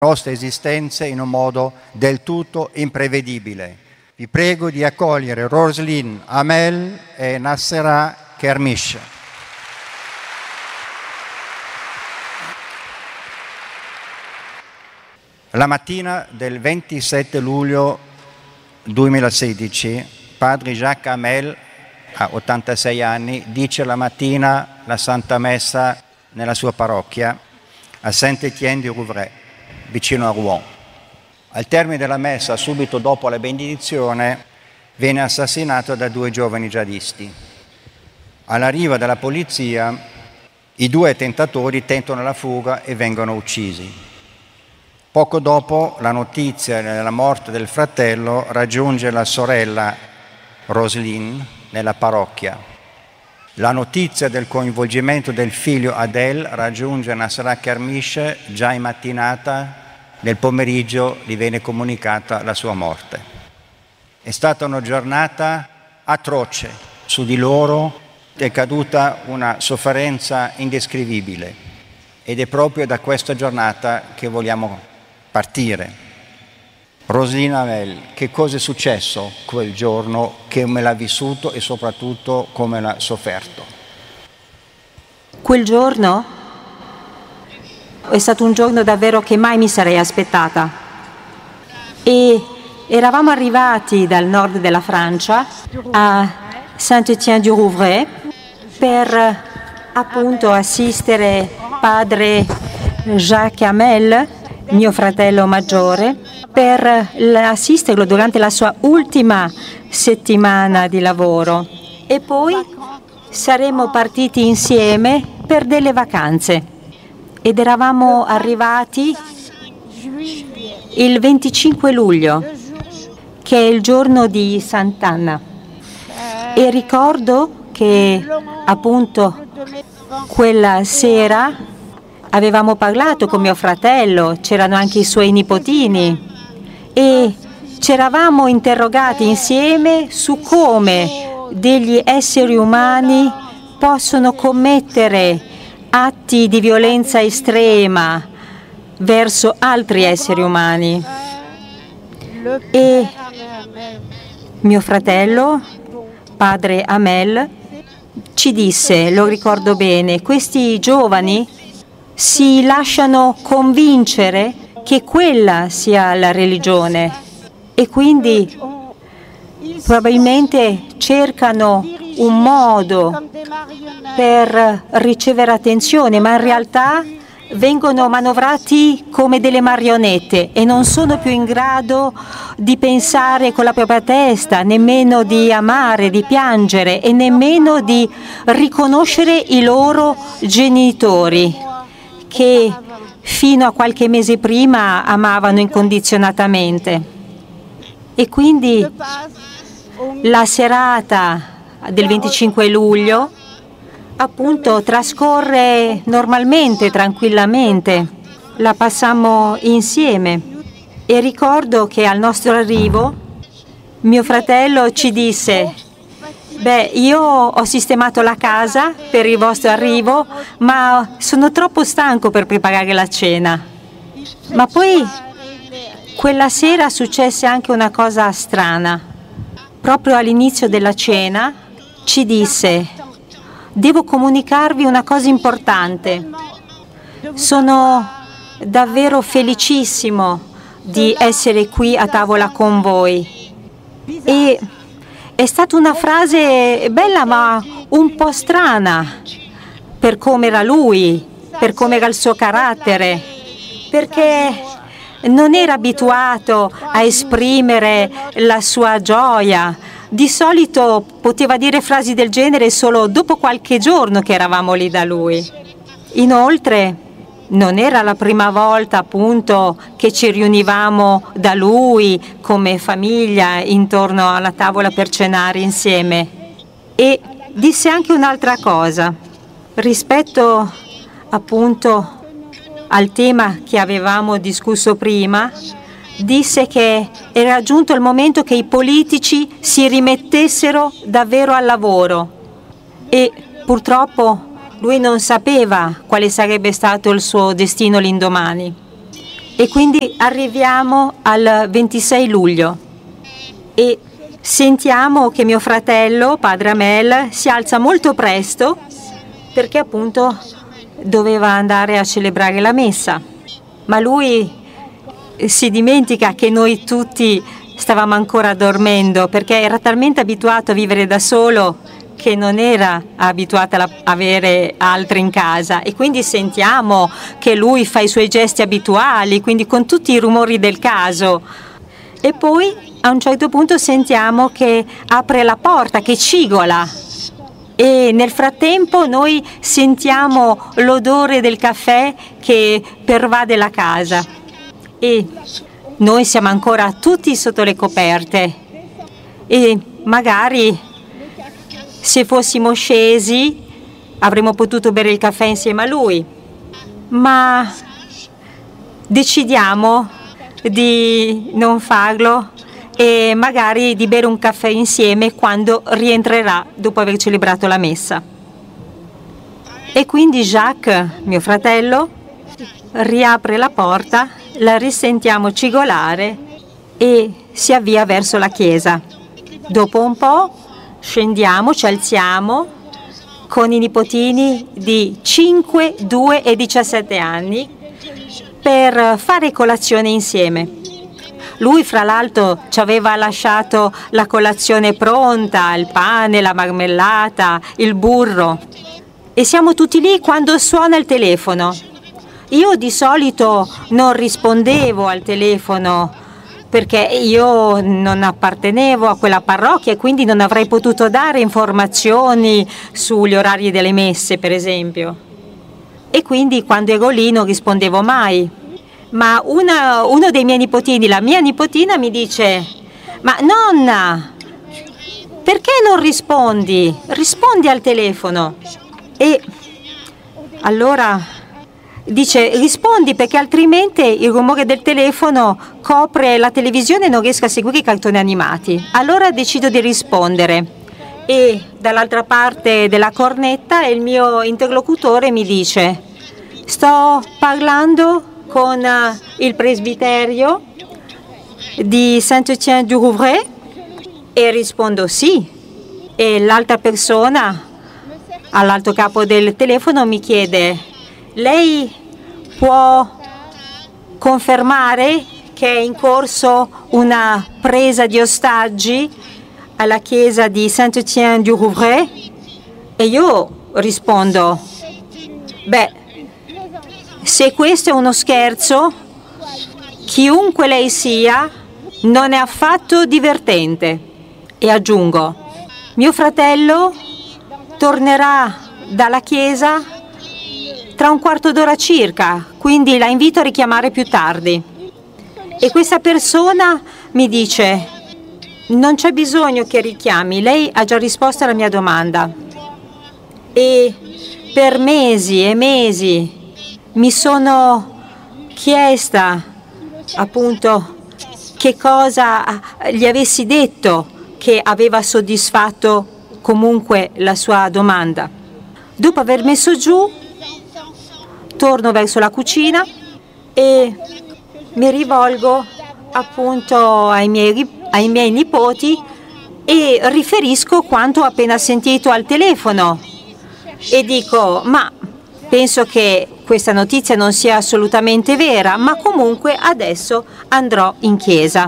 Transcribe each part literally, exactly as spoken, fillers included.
nostre esistenze in un modo del tutto imprevedibile. Vi prego di accogliere Roselyne Hamel e Nasserah Kermish. La mattina del ventisette luglio duemilasedici, padre Jacques Hamel, a ottantasei anni, dice la mattina la Santa Messa nella sua parrocchia a Saint-Étienne du Rouvray, vicino a Rouen. Al termine della messa, subito dopo la benedizione, viene assassinato da due giovani jihadisti. All'arrivo della polizia, i due tentatori tentano la fuga e vengono uccisi. Poco dopo, la notizia della morte del fratello raggiunge la sorella Roselyne nella parrocchia. La notizia del coinvolgimento del figlio Adel raggiunge Nasserah Kermish già in mattinata. Nel pomeriggio gli viene comunicata la sua morte. È stata una giornata atroce su di loro, è caduta una sofferenza indescrivibile ed è proprio da questa giornata che vogliamo partire. Roselyne Hamel, che cosa è successo quel giorno, come l'ha vissuto e soprattutto come l'ha sofferto? Quel giorno è stato un giorno davvero che mai mi sarei aspettata. E eravamo arrivati dal nord della Francia a Saint-Étienne du Rouvray per appunto assistere padre Jacques Hamel, mio fratello maggiore, per assisterlo durante la sua ultima settimana di lavoro. E poi saremmo partiti insieme per delle vacanze. Ed eravamo arrivati il venticinque luglio, che è il giorno di Sant'Anna. E ricordo che appunto quella sera avevamo parlato con mio fratello, c'erano anche i suoi nipotini e ci eravamo interrogati insieme su come degli esseri umani possono commettere atti di violenza estrema verso altri esseri umani. E mio fratello, padre Hamel, ci disse, lo ricordo bene, questi giovani si lasciano convincere che quella sia la religione e quindi probabilmente cercano un modo per ricevere attenzione, ma in realtà vengono manovrati come delle marionette e non sono più in grado di pensare con la propria testa, nemmeno di amare, di piangere e nemmeno di riconoscere i loro genitori, che fino a qualche mese prima amavano incondizionatamente. E quindi la serata del venticinque luglio appunto trascorre normalmente, tranquillamente. La passammo insieme e ricordo che al nostro arrivo mio fratello ci disse: beh, io ho sistemato la casa per il vostro arrivo, ma sono troppo stanco per preparare la cena. Ma poi quella sera successe anche una cosa strana. Proprio all'inizio della cena ci disse: devo comunicarvi una cosa importante. Sono davvero felicissimo di essere qui a tavola con voi. E è stata una frase bella ma un po' strana per come era lui, per come era il suo carattere, perché non era abituato a esprimere la sua gioia. Di solito poteva dire frasi del genere solo dopo qualche giorno che eravamo lì da lui. Inoltre, non era la prima volta appunto che ci riunivamo da lui come famiglia intorno alla tavola per cenare insieme. E disse anche un'altra cosa rispetto appunto al tema che avevamo discusso prima. Disse che era giunto il momento che i politici si rimettessero davvero al lavoro e purtroppo lui non sapeva quale sarebbe stato il suo destino l'indomani. E quindi arriviamo al ventisei luglio e sentiamo che mio fratello, padre Amel, si alza molto presto perché appunto doveva andare a celebrare la messa. Ma lui si dimentica che noi tutti stavamo ancora dormendo perché era talmente abituato a vivere da solo che non era abituato ad avere altri in casa, e quindi sentiamo che lui fa i suoi gesti abituali, quindi con tutti i rumori del caso. E poi a un certo punto sentiamo che apre la porta, che cigola, e nel frattempo noi sentiamo l'odore del caffè che pervade la casa e noi siamo ancora tutti sotto le coperte e magari se fossimo scesi avremmo potuto bere il caffè insieme a lui, ma decidiamo di non farlo e magari di bere un caffè insieme quando rientrerà dopo aver celebrato la messa. E quindi Jacques, mio fratello, riapre la porta, la risentiamo cigolare e si avvia verso la chiesa. Dopo un po' scendiamo, ci alziamo con i nipotini di cinque, due e diciassette anni per fare colazione insieme. Lui, fra l'altro, ci aveva lasciato la colazione pronta, il pane, la marmellata, il burro. E siamo tutti lì quando suona il telefono. Io di solito non rispondevo al telefono perché io non appartenevo a quella parrocchia e quindi non avrei potuto dare informazioni sugli orari delle messe, per esempio. E quindi quando ero lì non rispondevo mai. Ma una, uno dei miei nipotini, la mia nipotina, mi dice: ma nonna, perché non rispondi? Rispondi al telefono. E allora dice: rispondi perché altrimenti il rumore del telefono copre la televisione e non riesco a seguire i cartoni animati. Allora decido di rispondere e dall'altra parte della cornetta il mio interlocutore mi dice: sto parlando con il presbiterio di Saint-Étienne-du-Rouvray? E rispondo sì. E l'altra persona all'alto capo del telefono mi chiede: lei può confermare che è in corso una presa di ostaggi alla chiesa di Saint-Étienne-du-Rouvray? E io rispondo: beh, se questo è uno scherzo, chiunque lei sia, non è affatto divertente. E aggiungo: mio fratello tornerà dalla chiesa tra un quarto d'ora circa, quindi la invito a richiamare più tardi. E questa persona mi dice: non c'è bisogno che richiami, lei ha già risposto alla mia domanda. E per mesi e mesi mi sono chiesta appunto che cosa gli avessi detto che aveva soddisfatto comunque la sua domanda. Dopo aver messo giù, torno verso la cucina e mi rivolgo appunto ai miei, ai miei nipoti e riferisco quanto ho appena sentito al telefono e dico: ma penso che questa notizia non sia assolutamente vera, ma comunque adesso andrò in chiesa.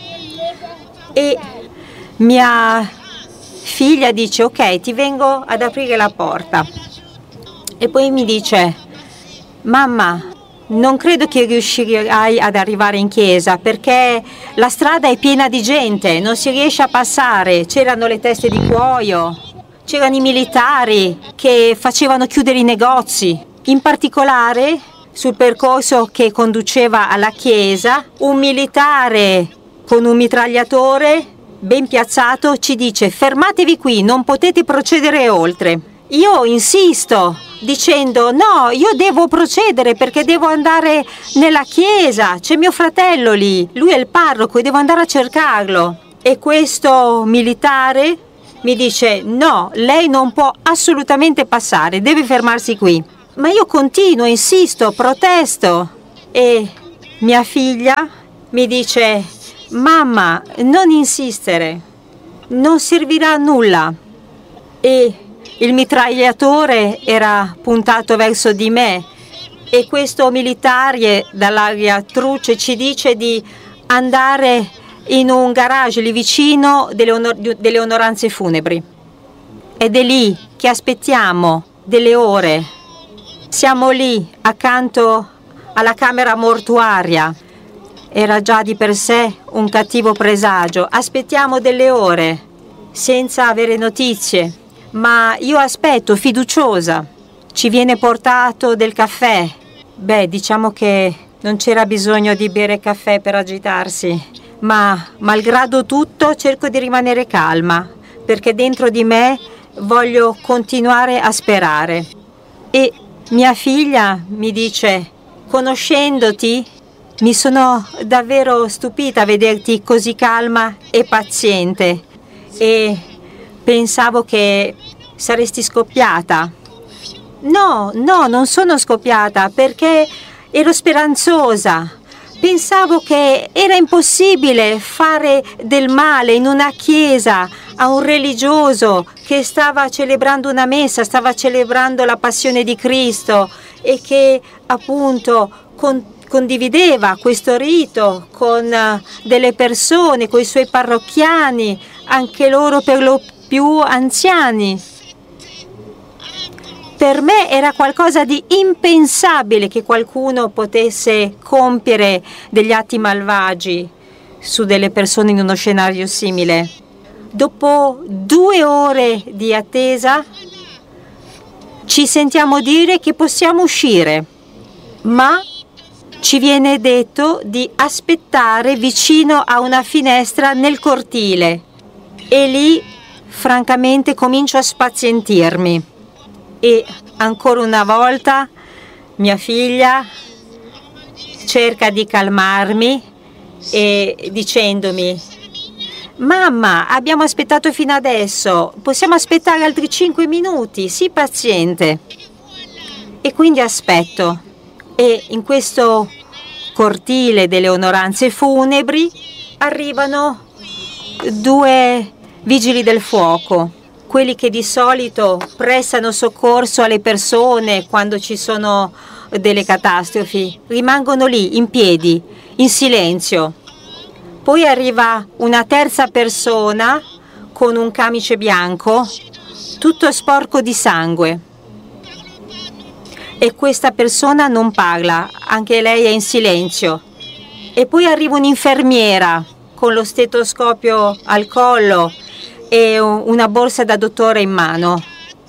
E mia figlia dice: ok, ti vengo ad aprire la porta. E poi mi dice: mamma, non credo che riuscirai ad arrivare in chiesa perché la strada è piena di gente, non si riesce a passare, c'erano le teste di cuoio, c'erano i militari che facevano chiudere i negozi. In particolare, sul percorso che conduceva alla chiesa, un militare con un mitragliatore ben piazzato ci dice: fermatevi qui, non potete procedere oltre. Io insisto dicendo: no, io devo procedere perché devo andare nella chiesa, c'è mio fratello lì, lui è il parroco e devo andare a cercarlo. E questo militare mi dice: no, lei non può assolutamente passare, deve fermarsi qui. Ma io continuo, insisto, protesto e Mia figlia mi dice: mamma, non insistere, non servirà a nulla. E il mitragliatore era puntato verso di me e questo militare dall'aria truce ci dice di andare in un garage lì vicino delle, onor- delle onoranze funebri. Ed è lì che aspettiamo delle ore. Siamo lì accanto alla camera mortuaria. Era già di per sé un cattivo presagio. Aspettiamo delle ore senza avere notizie, ma io aspetto fiduciosa. Ci viene portato del caffè. Beh, diciamo che non c'era bisogno di bere caffè per agitarsi, ma malgrado tutto cerco di rimanere calma, perché dentro di me voglio continuare a sperare. E mia figlia mi dice: conoscendoti, mi sono davvero stupita a vederti così calma e paziente e pensavo che saresti scoppiata. No, no, non sono scoppiata perché ero speranzosa. Pensavo che era impossibile fare del male in una chiesa a un religioso che stava celebrando una messa, stava celebrando la passione di Cristo e che appunto con, condivideva questo rito con uh, delle persone, con i suoi parrocchiani, anche loro per lo più anziani. Per me era qualcosa di impensabile che qualcuno potesse compiere degli atti malvagi su delle persone in uno scenario simile. Dopo due ore di attesa ci sentiamo dire che possiamo uscire, ma ci viene detto di aspettare vicino a una finestra nel cortile e lì francamente comincio a spazientirmi. E ancora una volta mia figlia cerca di calmarmi e dicendomi: mamma, abbiamo aspettato fino adesso, possiamo aspettare altri cinque minuti, sii paziente. E quindi aspetto. E in questo cortile delle onoranze funebri arrivano due vigili del fuoco, quelli che di solito prestano soccorso alle persone quando ci sono delle catastrofi, rimangono lì in piedi, in silenzio. Poi arriva una terza persona con un camice bianco, tutto sporco di sangue. E questa persona non parla, anche lei è in silenzio. E poi arriva un'infermiera con lo stetoscopio al collo e una borsa da dottore in mano.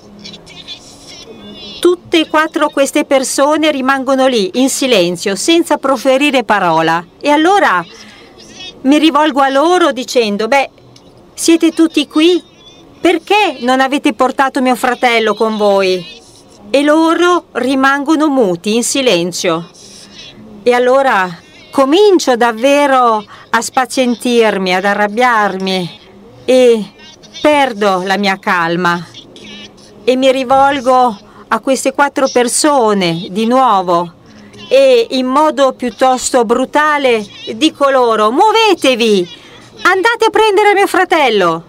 Tutte e quattro queste persone rimangono lì in silenzio, senza proferire parola. E allora mi rivolgo a loro dicendo: beh, siete tutti qui? Perché non avete portato mio fratello con voi? E loro rimangono muti, in silenzio. E allora comincio davvero a spazientirmi, ad arrabbiarmi e perdo la mia calma e mi rivolgo a queste quattro persone di nuovo e in modo piuttosto brutale dico loro: muovetevi, andate a prendere mio fratello.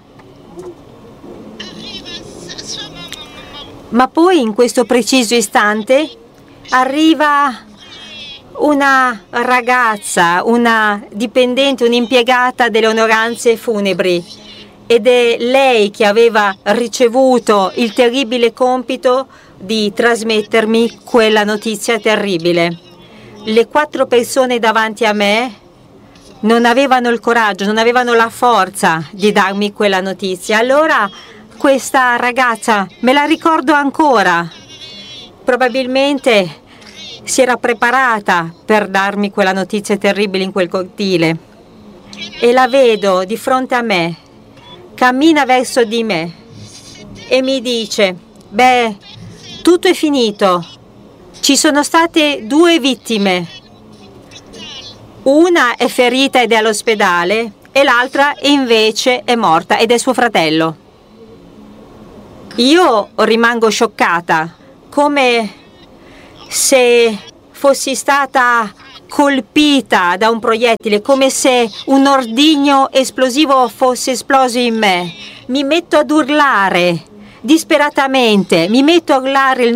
Ma poi in questo preciso istante arriva una ragazza, una dipendente, un'impiegata delle onoranze funebri. Ed è lei che aveva ricevuto il terribile compito di trasmettermi quella notizia terribile. Le quattro persone davanti a me non avevano il coraggio, non avevano la forza di darmi quella notizia. Allora questa ragazza, me la ricordo ancora, probabilmente si era preparata per darmi quella notizia terribile in quel cortile. E la vedo di fronte a me. Cammina verso di me e mi dice: beh, tutto è finito. Ci sono state due vittime. Una è ferita ed è all'ospedale e l'altra invece è morta ed è suo fratello. Io rimango scioccata, come se fossi stata colpita da un proiettile, come se un ordigno esplosivo fosse esploso in me. Mi metto ad urlare disperatamente, mi metto a urlare il